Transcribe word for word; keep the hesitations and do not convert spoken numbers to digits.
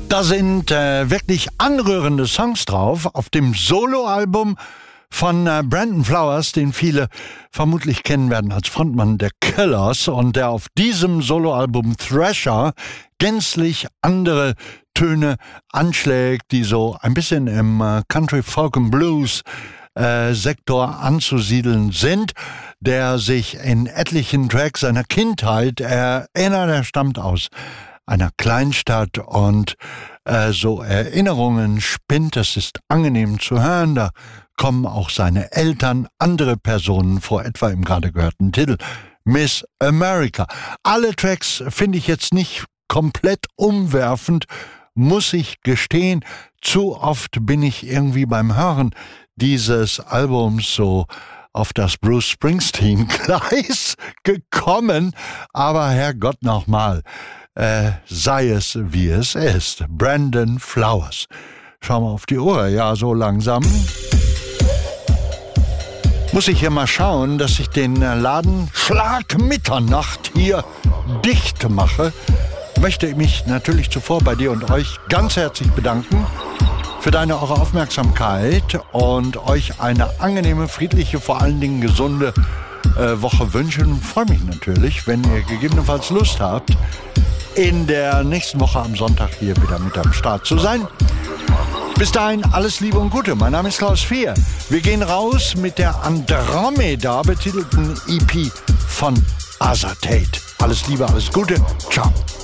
Da sind äh, wirklich anrührende Songs drauf auf dem Soloalbum von äh, Brandon Flowers, den viele vermutlich kennen werden als Frontmann der Killers und der auf diesem Soloalbum Thrasher gänzlich andere Töne anschlägt, die so ein bisschen im äh, Country, Folk und Blues äh, Sektor anzusiedeln sind, der sich in etlichen Tracks seiner Kindheit erinnert. Er stammt aus einer Kleinstadt und äh, so Erinnerungen spinnt. Das ist angenehm zu hören. Da kommen auch seine Eltern, andere Personen vor, etwa im gerade gehörten Titel Miss America. Alle Tracks finde ich jetzt nicht komplett umwerfend, muss ich gestehen. Zu oft bin ich irgendwie beim Hören dieses Albums so auf das Bruce Springsteen-Gleis gekommen. Aber Herrgott nochmal, äh, sei es wie es ist. Brandon Flowers. Schauen wir auf die Uhr. Ja, so langsam muss ich hier mal schauen, dass ich den Laden Schlag Mitternacht hier dicht mache. Möchte mich natürlich zuvor bei dir und euch ganz herzlich bedanken für deine, eure Aufmerksamkeit und euch eine angenehme, friedliche, vor allen Dingen gesunde äh, Woche wünschen. Freue mich natürlich, wenn ihr gegebenenfalls Lust habt, in der nächsten Woche am Sonntag hier wieder mit am Start zu sein. Bis dahin alles Liebe und Gute. Mein Name ist Klaus Fehr. Wir gehen raus mit der Andromeda betitelten E P von Azar Tate. Alles Liebe, alles Gute. Ciao.